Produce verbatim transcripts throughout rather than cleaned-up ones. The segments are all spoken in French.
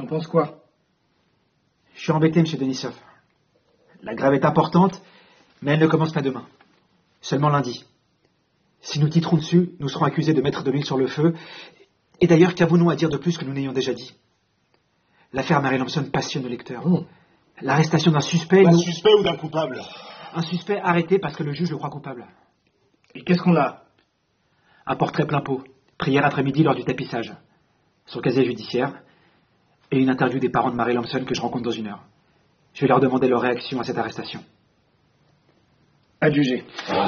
T'en penses quoi? Je suis embêté, monsieur Denisov. La grève est importante, mais elle ne commence pas demain. Seulement lundi. Si nous titrons dessus, nous serons accusés de mettre de l'huile sur le feu. Et d'ailleurs, qu'avons-nous à dire de plus que nous n'ayons déjà dit? L'affaire Mary Lampson passionne le lecteur. Mmh. L'arrestation d'un suspect... D'un nous... suspect ou d'un coupable? Un suspect arrêté parce que le juge le croit coupable. Et qu'est-ce qu'on a? Un portrait plein pot, pris hier après-midi lors du tapissage. Son casier judiciaire. Et une interview des parents de Mary Lampson que je rencontre dans une heure. Je vais leur demander leur réaction à cette arrestation. Adjugé.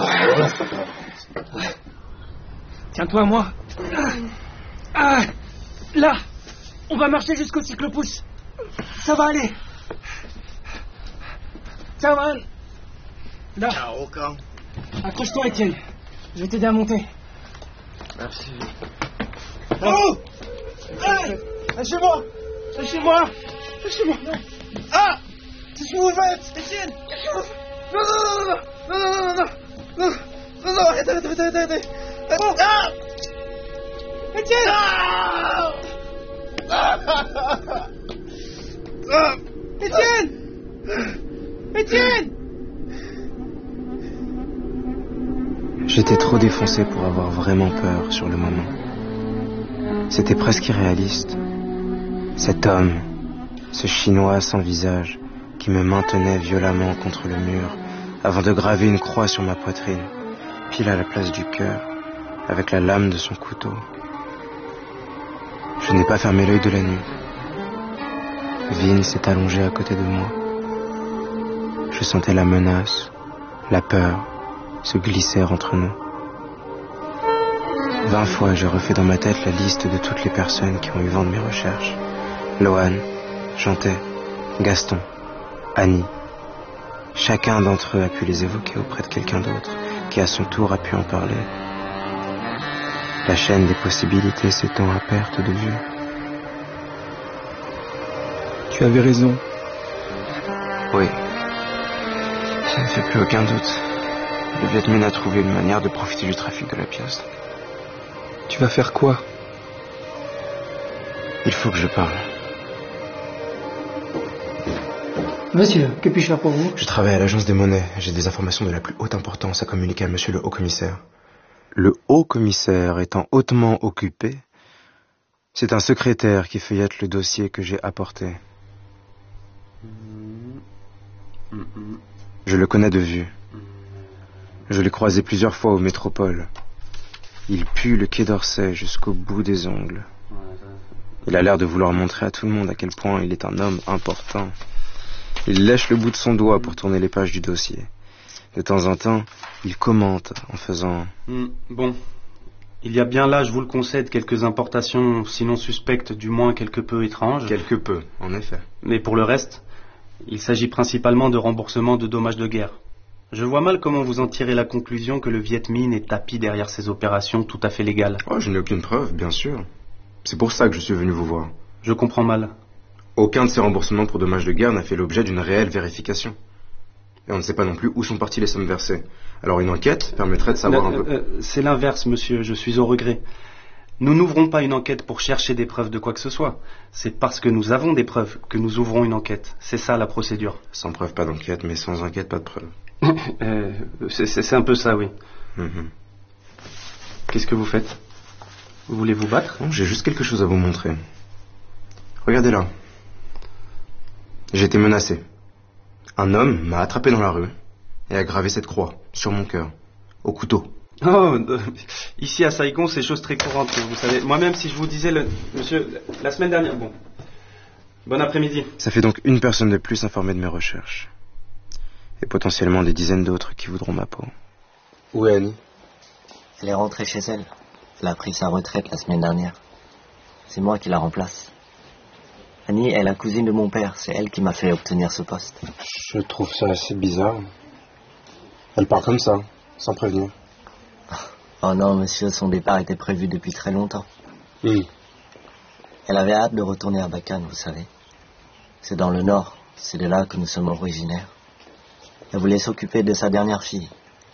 Tiens-toi à moi. Ah. Ah. Là. On va marcher jusqu'au cyclopousse. Ça va aller. Ciao, man. Là. Ciao, Kang. Accroche-toi, Étienne. Je vais t'aider à monter. Merci. Oh. Hey. Lâchez-moi. Lâchez-moi. Lâchez-moi. Ah. Qu'est-ce que vous faites, Étienne? Non, non, non, non, non, non, non, non, non, non, non, arrêtez, arrêtez, arrêtez, arrêtez. Ah. Étienne. Ah. Ah. Étienne. Étienne. J'étais trop défoncé pour avoir vraiment peur sur le moment. C'était presque irréaliste. Cet homme, ce Chinois sans visage, qui me maintenait violemment contre le mur avant de graver une croix sur ma poitrine, pile à la place du cœur, avec la lame de son couteau. Je n'ai pas fermé l'œil de la nuit. Vin s'est allongé à côté de moi. Je sentais la menace, la peur se glisser entre nous. Vingt fois, j'ai refait dans ma tête la liste de toutes les personnes qui ont eu vent de mes recherches. Lohan, Jantet, Gaston, Annie. Chacun d'entre eux a pu les évoquer auprès de quelqu'un d'autre, qui à son tour a pu en parler. La chaîne des possibilités s'étend à perte de vue. Tu avais raison. Oui. Ça ne fait plus aucun doute. Le Viet Minh a trouvé une manière de profiter du trafic de la pièce. Tu vas faire quoi? Il faut que je parle. Monsieur, que puis-je faire pour vous? Je travaille à l'agence des monnaies. J'ai des informations de la plus haute importance à communiquer à monsieur le haut-commissaire. Le haut-commissaire étant hautement occupé, c'est un secrétaire qui feuillette le dossier que j'ai apporté. Je le connais de vue. Je l'ai croisé plusieurs fois au Métropole. Il pue le Quai d'Orsay jusqu'au bout des ongles. Il a l'air de vouloir montrer à tout le monde à quel point il est un homme important. Il lèche le bout de son doigt pour tourner les pages du dossier. De temps en temps, il commente en faisant... Mmh, bon, il y a bien là, je vous le concède, quelques importations, sinon suspectes, du moins quelque peu étranges. Quelque peu, en effet. Mais pour le reste, il s'agit principalement de remboursement de dommages de guerre. Je vois mal comment vous en tirez la conclusion que le Viet Minh est tapis derrière ces opérations tout à fait légales. Oh, je n'ai aucune preuve, bien sûr. C'est pour ça que je suis venu vous voir. Je comprends mal. Aucun de ces remboursements pour dommages de guerre n'a fait l'objet d'une réelle vérification. Et on ne sait pas non plus où sont parties les sommes versées. Alors une enquête permettrait de savoir euh, un peu... Euh, c'est l'inverse, monsieur, je suis au regret. Nous n'ouvrons pas une enquête pour chercher des preuves de quoi que ce soit. C'est parce que nous avons des preuves que nous ouvrons une enquête. C'est ça la procédure. Sans preuve, pas d'enquête, mais sans enquête, pas de preuve. euh, c'est, c'est, c'est un peu ça, oui. Mm-hmm. Qu'est-ce que vous faites? Vous voulez vous battre? Non, j'ai juste quelque chose à vous montrer. Regardez là. J'ai été menacé. Un homme m'a attrapé dans la rue et a gravé cette croix sur mon cœur, au couteau. Oh, euh, ici à Saigon, c'est chose très courante, vous savez. Moi-même, si je vous disais, le, monsieur, la semaine dernière... Bon, bon après-midi. Ça fait donc une personne de plus informée de mes recherches. Et potentiellement des dizaines d'autres qui voudront ma peau. Où est Annie? Elle est rentrée chez elle. Elle a pris sa retraite la semaine dernière. C'est moi qui la remplace. Annie est la cousine de mon père. C'est elle qui m'a fait obtenir ce poste. Je trouve ça assez bizarre. Elle part comme ça, sans prévenir. Oh non, monsieur, son départ était prévu depuis très longtemps. Mm. Elle avait hâte de retourner à Bacan, vous savez. C'est dans le nord. C'est de là que nous sommes originaires. Elle voulait s'occuper de sa dernière fille.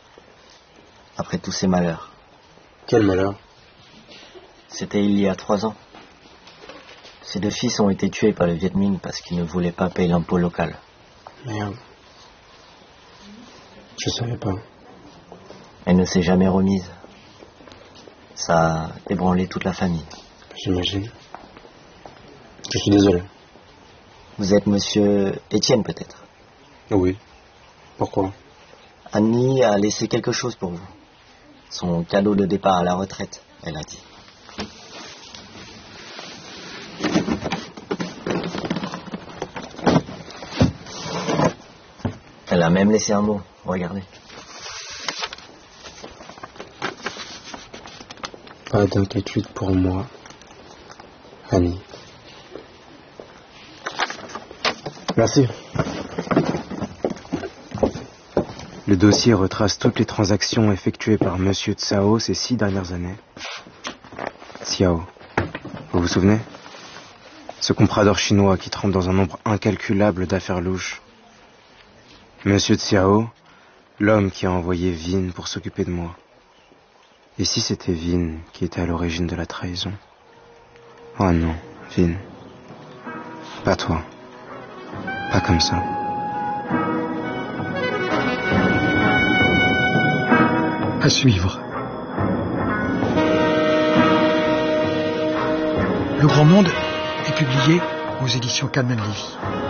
Après tous ces malheurs. Quel malheur? C'était il y a trois ans. Ces deux fils ont été tués par le Viet Minh parce qu'ils ne voulaient pas payer l'impôt local. Merde. Je savais pas. Elle ne s'est jamais remise. Ça a ébranlé toute la famille. J'imagine. Je suis désolé. Vous êtes monsieur Étienne, peut-être? Oui. Pourquoi? Annie a laissé quelque chose pour vous. Son cadeau de départ à la retraite, elle a dit. Elle a même laissé un mot. Regardez. Pas d'inquiétude pour moi, Annie. Merci. Le dossier retrace toutes les transactions effectuées par Monsieur Tsao ces six dernières années. Xiao, vous vous souvenez? Ce comprador chinois qui trempe dans un nombre incalculable d'affaires louches. Monsieur Xiao, l'homme qui a envoyé Vin pour s'occuper de moi. Et si c'était Vin qui était à l'origine de la trahison? Oh non, Vin. Pas toi. Pas comme ça. À suivre. Le Grand Monde est publié aux éditions Calman Levy.